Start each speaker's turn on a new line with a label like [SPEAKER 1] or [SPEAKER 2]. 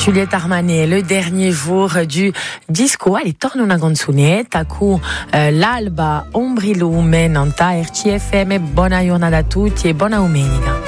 [SPEAKER 1] Juliette Armanet, le dernier jour du disco. Allez, torne una canzonetta con l'alba Ombrilume Nanta RCFM. Buona giornata a tutti e buona domenica.